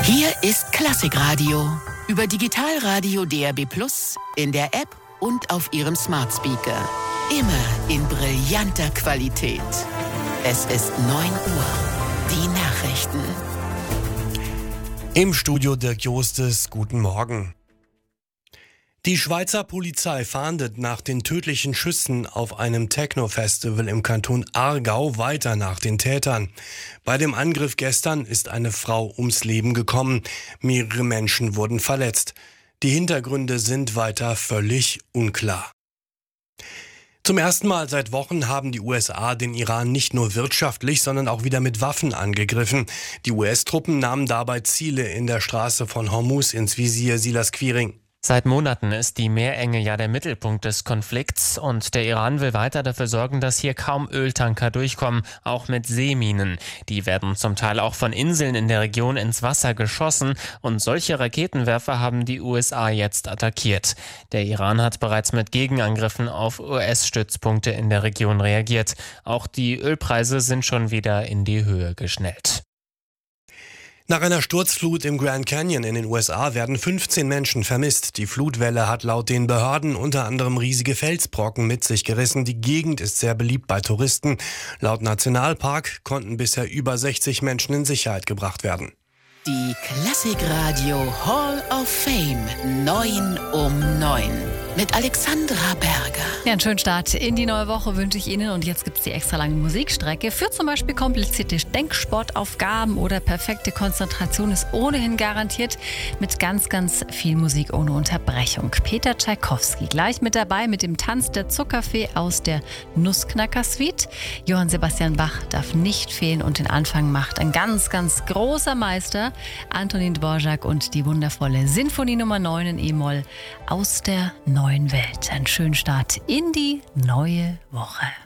Hier ist Klassikradio. Über Digitalradio DAB+, in der App und auf Ihrem Smart Speaker. Immer in brillanter Qualität. Es ist 9 Uhr. Die Nachrichten. Im Studio Dirk Jostes, guten Morgen. Die Schweizer Polizei fahndet nach den tödlichen Schüssen auf einem Techno-Festival im Kanton Aargau weiter nach den Tätern. Bei dem Angriff gestern ist eine Frau ums Leben gekommen. Mehrere Menschen wurden verletzt. Die Hintergründe sind weiter völlig unklar. Zum ersten Mal seit Wochen haben die USA den Iran nicht nur wirtschaftlich, sondern auch wieder mit Waffen angegriffen. Die US-Truppen nahmen dabei Ziele in der Straße von Hormuz ins Visier, Silas Quiring. Seit Monaten ist die Meerenge ja der Mittelpunkt des Konflikts und der Iran will weiter dafür sorgen, dass hier kaum Öltanker durchkommen, auch mit Seeminen. Die werden zum Teil auch von Inseln in der Region ins Wasser geschossen und solche Raketenwerfer haben die USA jetzt attackiert. Der Iran hat bereits mit Gegenangriffen auf US-Stützpunkte in der Region reagiert. Auch die Ölpreise sind schon wieder in die Höhe geschnellt. Nach einer Sturzflut im Grand Canyon in den USA werden 15 Menschen vermisst. Die Flutwelle hat laut den Behörden unter anderem riesige Felsbrocken mit sich gerissen. Die Gegend ist sehr beliebt bei Touristen. Laut Nationalpark konnten bisher über 60 Menschen in Sicherheit gebracht werden. Die Klassikradio Hall of Fame 9 um 9 mit Alexandra Berger. Ja, einen schönen Start in die neue Woche wünsche ich Ihnen. Und jetzt gibt es die extra lange Musikstrecke. Für zum Beispiel komplizierte Denksportaufgaben oder perfekte Konzentration ist ohnehin garantiert mit ganz, ganz viel Musik ohne Unterbrechung. Peter Tschaikowski gleich mit dabei mit dem Tanz der Zuckerfee aus der Nussknacker-Suite. Johann Sebastian Bach darf nicht fehlen und den Anfang macht ein ganz, ganz großer Meister, Antonin Dvorak und die wundervolle Sinfonie Nummer 9 in E-Moll aus der neuen Welt. Einen schönen Start in die neue Woche.